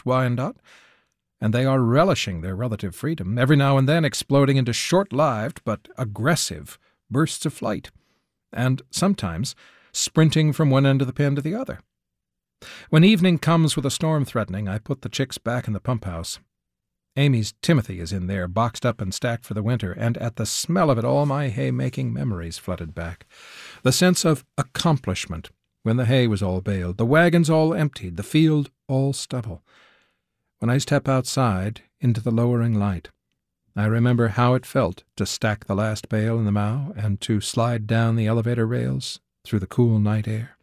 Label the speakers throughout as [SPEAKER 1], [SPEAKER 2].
[SPEAKER 1] West Wyandotte, and they are relishing their relative freedom, every now and then exploding into short-lived but aggressive bursts of flight, and sometimes sprinting from one end of the pen to the other. When evening comes with a storm threatening, I put the chicks back in the pump-house. Amy's Timothy is in there, boxed up and stacked for the winter, and at the smell of it all my hay-making memories flooded back. The sense of accomplishment when the hay was all baled, the wagons all emptied, the field all stubble. When I step outside into the lowering light, I remember how it felt to stack the last bale in the mow and to slide down the elevator rails through the cool night air.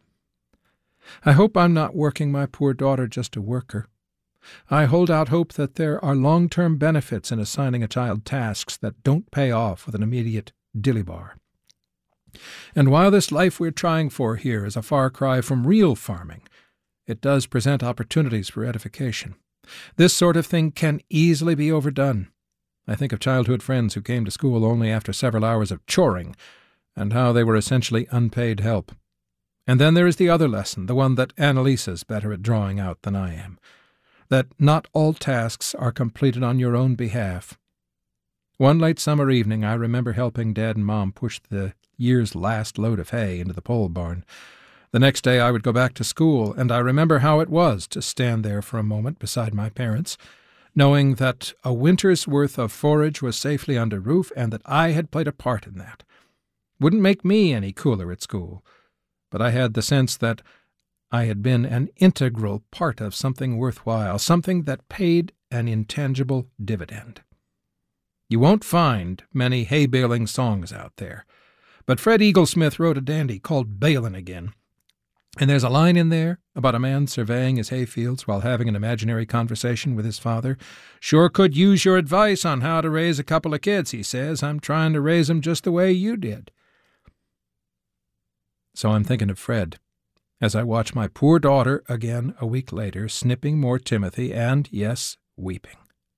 [SPEAKER 1] I hope I'm not working my poor daughter just to work her. I hold out hope that there are long-term benefits in assigning a child tasks that don't pay off with an immediate dilly-bar. And while this life we're trying for here is a far cry from real farming, it does present opportunities for edification. This sort of thing can easily be overdone. I think of childhood friends who came to school only after several hours of choring, and how they were essentially unpaid help. And then there is the other lesson, the one that Annalisa's better at drawing out than I am, that not all tasks are completed on your own behalf. One late summer evening I remember helping Dad and Mom push the year's last load of hay into the pole barn. The next day I would go back to school, and I remember how it was to stand there for a moment beside my parents, knowing that a winter's worth of forage was safely under roof and that I had played a part in that. Wouldn't make me any cooler at school, but I had the sense that I had been an integral part of something worthwhile, something that paid an intangible dividend. You won't find many hay-baling songs out there, but Fred Eaglesmith wrote a dandy called Balin' Again, and there's a line in there about a man surveying his hayfields while having an imaginary conversation with his father. "Sure could use your advice on how to raise a couple of kids," he says. "I'm trying to raise them just the way you did." So I'm thinking of Fred as I watch my poor daughter again a week later, snipping more Timothy and, yes, weeping.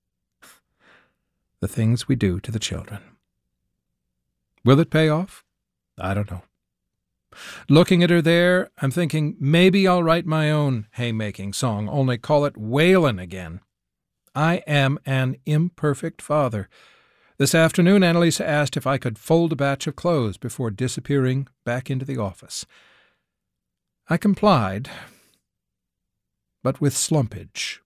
[SPEAKER 1] The things we do to the children. Will it pay off? I don't know. Looking at her there, I'm thinking maybe I'll write my own haymaking song, only call it Wailin' Again. I am an imperfect father. This afternoon, Annalisa asked if I could fold a batch of clothes before disappearing back into the office. I complied, but with slumpage.